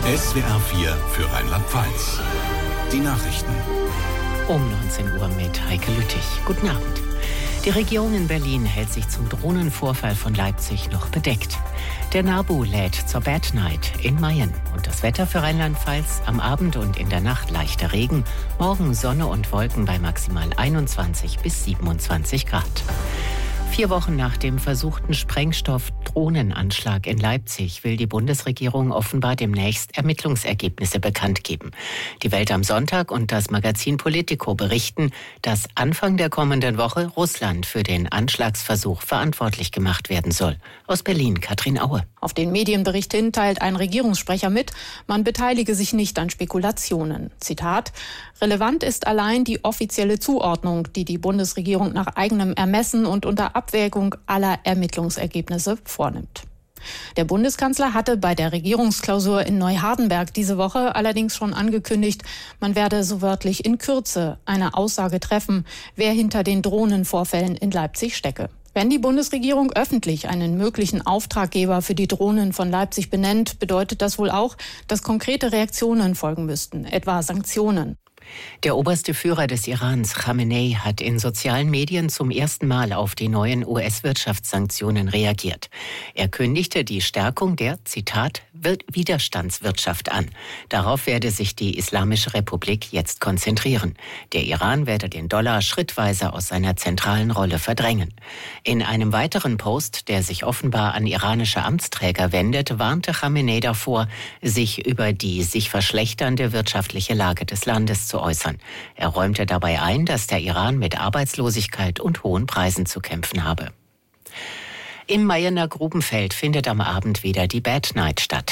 SWR 4 für Rheinland-Pfalz. Die Nachrichten. Um 19 Uhr mit Heike Lüttich. Guten Abend. Die Regierung in Berlin hält sich zum Drohnenvorfall von Leipzig noch bedeckt. Der NABU lädt zur Bad Night in Mayen. Und das Wetter für Rheinland-Pfalz: am Abend und in der Nacht leichter Regen, morgen Sonne und Wolken bei maximal 21 bis 27 Grad. 4 Wochen nach dem versuchten Sprengstoff-Drohnenanschlag in Leipzig will die Bundesregierung offenbar demnächst Ermittlungsergebnisse bekannt geben. Die Welt am Sonntag und das Magazin Politico berichten, dass Anfang der kommenden Woche Russland für den Anschlagsversuch verantwortlich gemacht werden soll. Aus Berlin, Katrin Aue. Auf den Medienbericht hin teilt ein Regierungssprecher mit, man beteilige sich nicht an Spekulationen. Zitat: Relevant ist allein die offizielle Zuordnung, die die Bundesregierung nach eigenem Ermessen und unter Abwägung aller Ermittlungsergebnisse vornimmt. Der Bundeskanzler hatte bei der Regierungsklausur in Neuhardenberg diese Woche allerdings schon angekündigt, man werde so wörtlich in Kürze eine Aussage treffen, wer hinter den Drohnenvorfällen in Leipzig stecke. Wenn die Bundesregierung öffentlich einen möglichen Auftraggeber für die Drohnen von Leipzig benennt, bedeutet das wohl auch, dass konkrete Reaktionen folgen müssten, etwa Sanktionen. Der oberste Führer des Irans, Khamenei, hat in sozialen Medien zum ersten Mal auf die neuen US-Wirtschaftssanktionen reagiert. Er kündigte die Stärkung der, Zitat, Widerstandswirtschaft an. Darauf werde sich die Islamische Republik jetzt konzentrieren. Der Iran werde den Dollar schrittweise aus seiner zentralen Rolle verdrängen. In einem weiteren Post, der sich offenbar an iranische Amtsträger wendet, warnte Khamenei davor, sich über die sich verschlechternde wirtschaftliche Lage des Landes zu äußern. Er räumte dabei ein, dass der Iran mit Arbeitslosigkeit und hohen Preisen zu kämpfen habe. Im Mayener Grubenfeld findet am Abend wieder die Bad Night statt.